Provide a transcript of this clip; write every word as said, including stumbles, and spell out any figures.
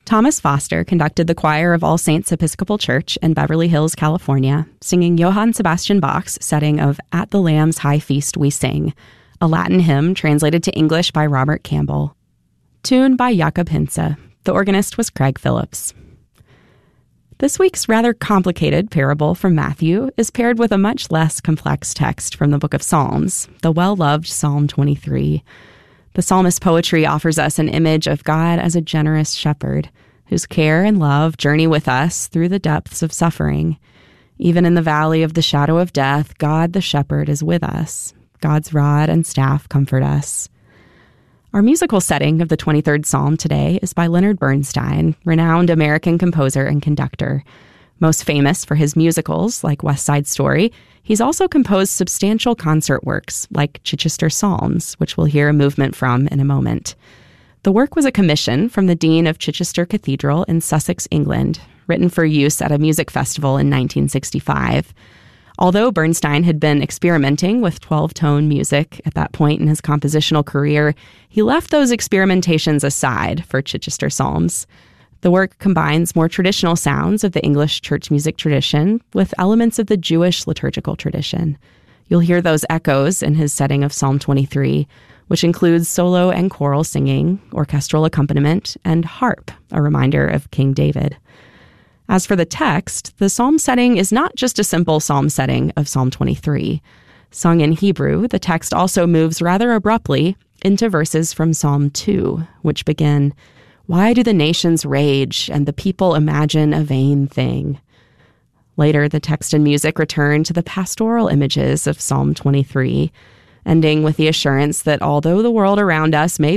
Thomas Foster conducted the choir of All Saints Episcopal Church in Beverly Hills, California, singing Johann Sebastian Bach's setting of At the Lamb's High Feast We Sing, a Latin hymn translated to English by Robert Campbell. Tune by Jakob Hinze. The organist was Craig Phillips. This week's rather complicated parable from Matthew is paired with a much less complex text from the book of Psalms, the well-loved Psalm twenty-three. The psalmist's poetry offers us an image of God as a generous shepherd, whose care and love journey with us through the depths of suffering. Even in the valley of the shadow of death, God the shepherd is with us. God's rod and staff comfort us. Our musical setting of the twenty-third Psalm today is by Leonard Bernstein, renowned American composer and conductor. Most famous for his musicals, like West Side Story, he's also composed substantial concert works, like Chichester Psalms, which we'll hear a movement from in a moment. The work was a commission from the Dean of Chichester Cathedral in Sussex, England, written for use at a music festival in nineteen sixty-five. Although Bernstein had been experimenting with twelve-tone music at that point in his compositional career, he left those experimentations aside for Chichester Psalms. The work combines more traditional sounds of the English church music tradition with elements of the Jewish liturgical tradition. You'll hear those echoes in his setting of Psalm twenty-three, which includes solo and choral singing, orchestral accompaniment, and harp, a reminder of King David. As for the text, the psalm setting is not just a simple psalm setting of Psalm twenty-three. Sung in Hebrew, the text also moves rather abruptly into verses from Psalm two, which begin, "Why do the nations rage and the people imagine a vain thing?" Later, the text and music return to the pastoral images of Psalm twenty-three, ending with the assurance that although the world around us may